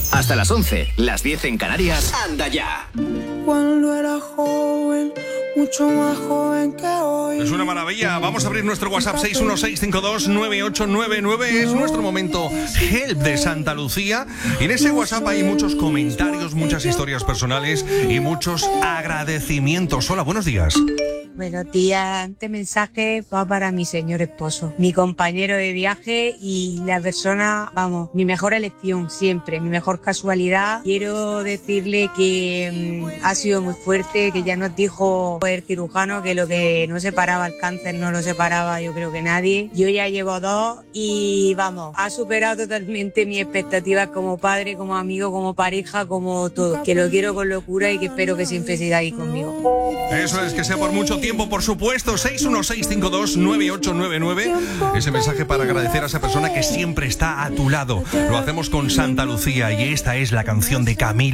Hasta las 11, las 10 en Canarias. ¡Anda ya! Cuando era joven, mucho más joven que hoy. Es una maravilla. Vamos a abrir nuestro WhatsApp 616529899. Es nuestro momento Help de Santa Lucía. Y en ese WhatsApp hay muchos comentarios, muchas historias personales y muchos agradecimientos. Hola, buenos días. Buenos días, este mensaje va para mi señor esposo, mi compañero de viaje y la persona, vamos, mi mejor elección siempre, mi mejor casualidad. Quiero decirle que ha sido muy fuerte, que ya nos dijo el cirujano que lo que no separaba el cáncer no lo separaba yo creo que nadie. Yo ya llevo 2 y vamos, ha superado totalmente mis expectativas como padre, como amigo, como pareja, como todo. Que lo quiero con locura y que espero que siempre siga ahí conmigo. Eso es, que sea por mucho tiempo, por supuesto. 616529899. Ese mensaje para agradecer a esa persona que siempre está a tu lado. Lo hacemos con Santa Lucía y esta es la canción de Camila.